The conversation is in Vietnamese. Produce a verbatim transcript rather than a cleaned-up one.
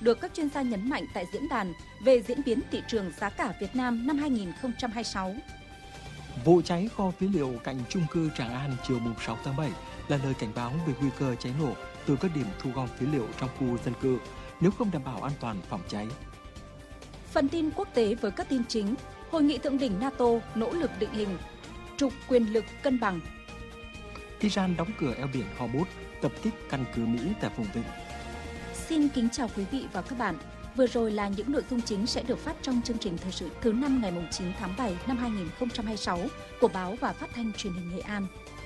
được các chuyên gia nhấn mạnh tại diễn đàn về diễn biến thị trường giá cả Việt Nam năm hai nghìn không trăm hai mươi sáu. Vụ cháy kho phế liệu cạnh chung cư Tràng An chiều sáu tháng bảy là lời cảnh báo về nguy cơ cháy nổ từ các điểm thu gom phế liệu trong khu dân cư nếu không đảm bảo an toàn phòng cháy. Phần tin quốc tế với các tin chính, Hội nghị thượng đỉnh NATO nỗ lực định hình trục quyền lực cân bằng. Iran đóng cửa eo biển Hormuz, tập kích căn cứ Mỹ tại vùng vịnh. Xin kính chào quý vị và các bạn. Vừa rồi là những nội dung chính sẽ được phát trong chương trình thời sự thứ năm ngày chín tháng bảy năm hai nghìn không trăm hai mươi sáu của báo và phát thanh truyền hình Nghệ An.